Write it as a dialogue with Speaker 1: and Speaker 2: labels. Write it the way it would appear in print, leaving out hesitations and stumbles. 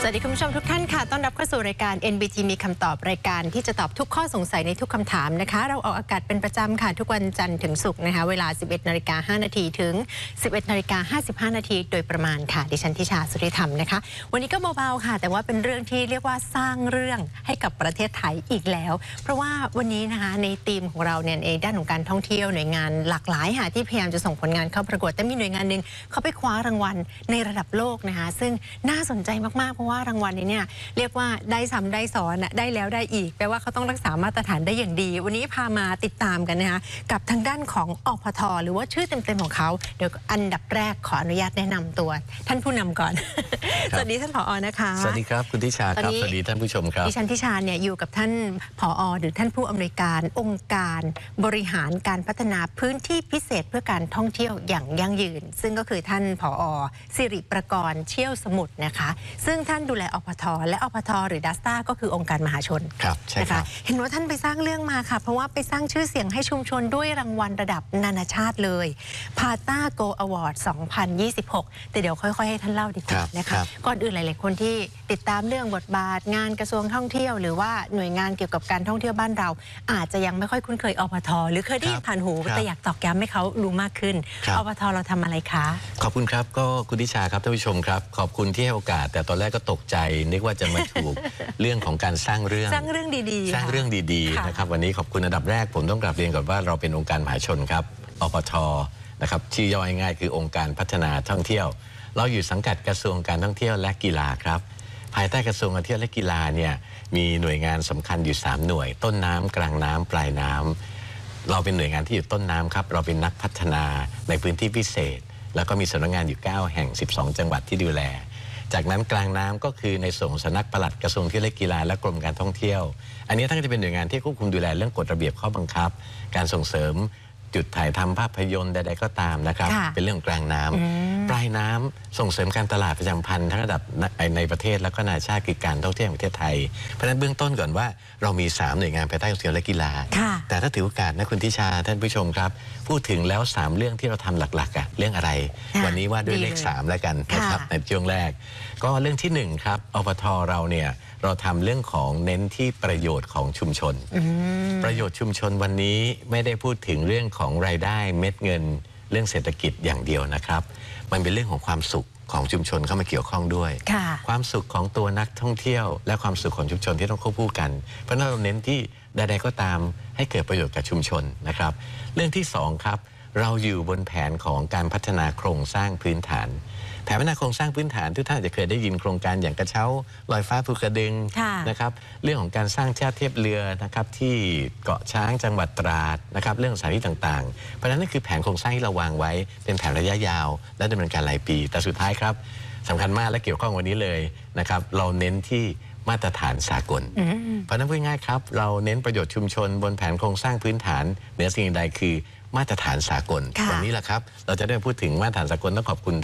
Speaker 1: สวัสดีคุณผู้ชมทุกท่านค่ะต้อนรับเข้าสู่รายการ NBT มีคำตอบรายการที่จะตอบทุกข้อสงสัยในทุกคำถามนะคะเราออกอากาศเป็นประจำค่ะทุกวันจันทร์ถึงศุกร์นะคะเวลา 11:05 น.ถึง 11:55 น.โดยประมาณค่ะดิฉันทิชาสุริธรรมนะคะวันนี้ก็เบาๆค่ะแต่ว่าเป็นเรื่องที่เรียกว่าสร้างเรื่องให้กับประเทศไทยอีกแล้วเพราะว่าวันนี้นะคะในทีมของเราเนี่ยในด้านของการท่องเที่ยวหน่วยงานหลากหลายค่ะที่พยายามจะส่งผลงานเข้าประกวดแต่มีหน่วยงานหนึ่งเขาไปคว้ารางวัลในระดับโลกนะคะซึ่งน่าสนใจมากๆเพราะว่ารางวัลนี้เนี่ยเรียกว่าได้ซ้ำได้ซ้อนได้แล้วได้อีกแปลว่าเขาต้องรักษามาตรฐานได้อย่างดีวันนี้พามาติดตามกันนะคะกับทางด้านของอพท.หรือว่าชื่อเต็มๆของเขาเดี๋ยวอันดับแรกขออนุญาตแนะนำตัวท่านผู้นำก่อน สวัสดีท่านผอ.นะคะ
Speaker 2: สวัสดีครับคุณทิชาครับสวัสดีท่านผู้ชมครับ
Speaker 1: ดิฉันทิชาเนี่ยอยู่กับท่านผอ.หรือท่านผู้อำนวยการองค์การบริหารการพัฒนาพื้นที่พิเศษเพื่อการท่องเที่ยวอย่างยั่งยืนซึ่งก็คือท่านผอ.สิริประกรณ์เชี่ยวสมุทรนะคะซึ่งท่านดูแลอพท.และอพท.หรือดัสต้าก็คือองค์การมหาชน
Speaker 2: ครับใช่ครับ
Speaker 1: เห็นว่าท่านไปสร้างเรื่องมาค่ะเพราะว่าไปสร้างชื่อเสียงให้ชุมชนด้วยรางวัลระดับนานาชาติเลยพาต้าโกอวอร์ด 2026 แต่เดี๋ยวค่อยๆให้ท่านเล่าดีกว่านะคะก่อนอื่นหลายๆคนที่ติดตามเรื่องบทบาทงานกระทรวงท่องเที่ยวหรือว่าหน่วยงานเกี่ยวกับการท่องเที่ยวบ้านเราอาจจะยังไม่ค่อยคุ้นเคยอพท.หรือเคยได้ยินผ่านหูแต่อยากตอกย้ำให้เขารู้มากขึ้นอพท.เราทำอะไรคะ
Speaker 2: ขอบคุณครับก็คุณทิชาครับท่านผู้ชมครับขอบคุณที่ให้โอกาสแต่ตอนแรกก็ตกใจนึกว่าจะมาถูก เรื่องของการสร้างเรื่อง
Speaker 1: ดีๆ
Speaker 2: สร้างเรื่องดีๆนะครับวันนี้ขอบคุณอันดับแรกผมต้องกราบเรียนก่อนว่าเราเป็นองค์การมหาชนครับอพท.นะครับชื่อย่อง่ายๆคือองค์การพัฒนาท่องเที่ยวเราอยู่สังกัดกระทรวงการท่องเที่ยวและกีฬาครับภายใต้กระทรวงการท่องเที่ยวและกีฬาเนี่ยมีหน่วยงานสำคัญอยู่3หน่วยต้นน้ำกลางน้ำปลายน้ำเราเป็นหน่วยงานที่อยู่ต้นน้ำครับเราเป็นนักพัฒนาในพื้นที่พิเศษแล้วก็มีสำนักงานอยู่9แห่ง12จังหวัดที่ดูแลจากนั้นกลางน้ำก็คือในส่วนสำนักปลัดกระทรวงท่องเที่ยวและกีฬาและกรมการท่องเที่ยวอันนี้ท่านก็จะเป็นหน่วยงานที่ควบคุมดูแลเรื่องกฎระเบียบข้อบังคับการส่งเสริมจุดถ่ายทำภาพยนตร์ใดๆก็ตามนะครับเป็นเรื่องกลางน้ำปลายน้ำส่งเสริมการตลาดประจำพันธุ์ทั้งระดับในประเทศแล้วก็นานาชาติคือการท่องเที่ยวแห่งประเทศไทยเพราะฉะนั้นเบื้องต้นก่อนว่าเรามี3หน่วยงานภายใต้กระทรวงและกีฬาแต่ถ้าถือโอกาสนะคุณทิชาท่านผู้ชมครับพูดถึงแล้ว3เรื่องที่เราทำหลักๆเรื่องอะไรวันนี้ว่าด้วยเลข3แล้วกันนะครับในช่วงแรกก็เรื่องที่1ครับอปท.เราเนี่ยเราทำเรื่องของเน้นที่ประโยชน์ของชุมชนประโยชน์ชุมชนวันนี้ไม่ได้พูดถึงเรื่องของรายได้เม็ดเงินเรื่องเศรษฐกิจอย่างเดียวนะครับมันเป็นเรื่องของความสุขของชุมชนเข้ามาเกี่ยวข้องด้วยความสุขของตัวนักท่องเที่ยวและความสุขของชุมชนที่ต้องควบคู่กันเพราะนั้นเราเน้นที่ใดๆก็ตามให้เกิดประโยชน์กับชุมชนนะครับเรื่องที่2ครับเราอยู่บนแผนของการพัฒนาโครงสร้างพื้นฐานแผนพัฒนาโครงสร้างพื้นฐานทุกท่านจะเคยได้ยินโครงการอย่างกระเช้าลอยฟ้าภูกระดึงนะครับเรื่องของการสร้างท่าเทียบเรือนะครับที่เกาะช้างจังหวัดตราดนะครับเรื่องสถานที่ต่างๆเพราะฉะนั้นนั่นคือแผนโครงสร้างที่เราวางไว้เป็นแผนระยะยาวและดำเนินการรายปีแต่สุดท้ายครับสำคัญมากและเกี่ยวข้องวันนี้เลยนะครับเราเน้นที่มาตรฐานสากลเพราะนั้นพูดง่ายครับเราเน้นประโยชน์ชุมชนบนแผนโครงสร้างพื้นฐานเหนือสิ่งใดคือมาตรฐานสากลวันนี้แหละครับเราจะได้พูดถึงมาตรฐานสากลต้องขอบคุณ